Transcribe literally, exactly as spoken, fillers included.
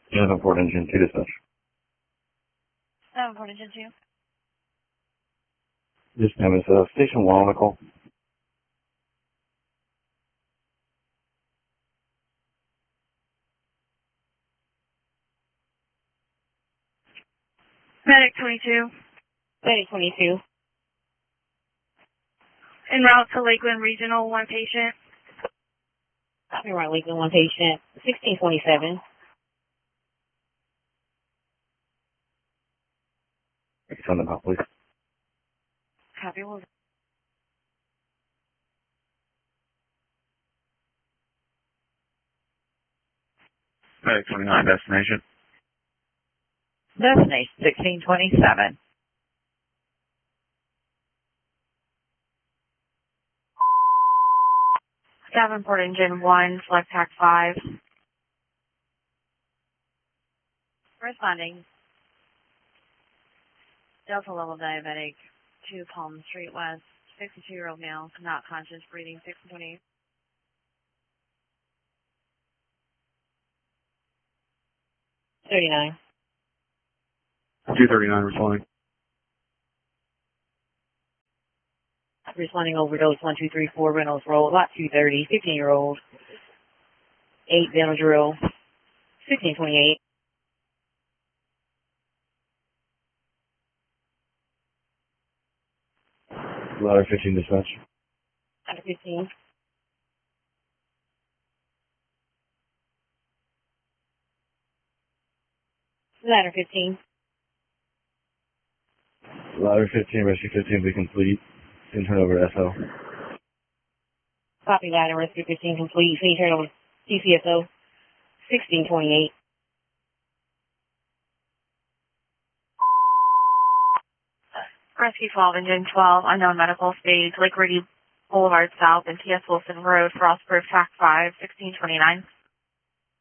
seven Ford Engine two dispatch. seven Ford Engine two. This time is uh, Station one on the call. Medic twenty-two. Medic twenty-two. En route to Lakeland Regional, one patient. Copy, right, Lakeland, one patient. sixteen twenty-seven. Send them out, please. Copy, will Medic twenty-nine, destination. Destination sixteen twenty-seven. Davenport Engine one, select TAC five. Responding. Delta level diabetic, two Palm Street West, sixty-two-year-old male, not conscious, breathing, six twenty-eight. thirty-nine. two thirty-nine responding. Responding overdose, one two three four, Reynolds Road, lot two thirty, fifteen-year-old, eight Benadryl, sixteen twenty-eight. Ladder fifteen dispatch. Ladder fifteen. Ladder fifteen. Ladder fifteen, rescue fifteen will be complete. Then turn over to S O. Copy ladder, rescue fifteen complete. Please turn over to C C S O, sixteen twenty-eight. Rescue twelve, Engine twelve, unknown medical stage, Lake Ridge Boulevard South and T S Wilson Road, Frostproof TAC five, sixteen twenty-nine.